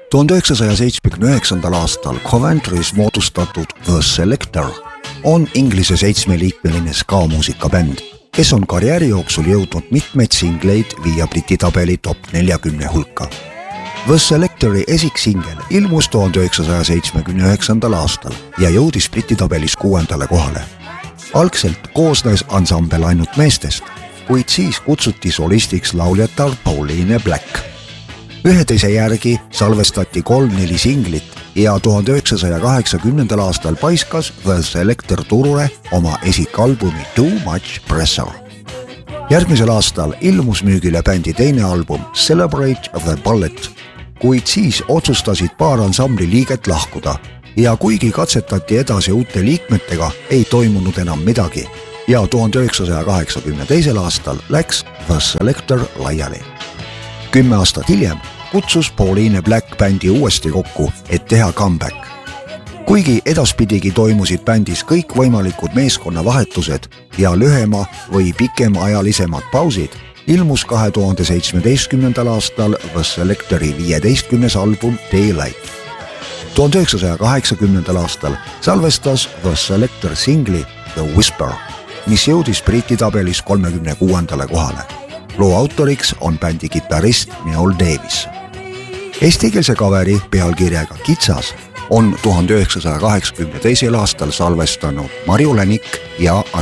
1979. aastal Coventry's moodustatud The Selector on Inglise 7-liikmeline ska-muusikabänd, kes on karjääri jooksul jõudnud mitmeid singleid viia Briti tabeli top 40 hulka. The Selectori esiksingel ilmus 1979. aastal ja jõudis Briti tabelis 6. kohale. Algselt koosnes ansambel ainult meestest, kuid siis kutsuti solistiks lauljatar Pauline Black. Ühe teise järgi salvestati 3-4 singlit ja 1980. aastal paiskas The Selector turule oma esikalbumi Too Much Pressure. Järgmisel aastal ilmus müügile bändi teine album Celebrate the Bullet, kuid siis otsustasid paar ansambli liiget lahkuda ja kuigi katsetati edasi uute liikmetega, ei toimunud enam midagi ja 1982. aastal läks The Selector laiali. 10 aastat hiljem kutsus Pauline Black bändi uuesti kokku, et teha comeback. Kuigi edaspidigi toimusid bändis kõikvõimalikud meeskonnavahetused ja lühema või pikemaajalisemad pausid, ilmus 2017. aastal The Selectori 15. album Daylight. 1980. aastal salvestas The Selector singli The Whisper, mis jõudis Briti tabelis 36. kohale. Loo autoriks on bändi kitarrist Noel Davis. Eestikeelse kaveri pealkirjaga Kitsas on 1982. aastal salvestanud Marju Länik ja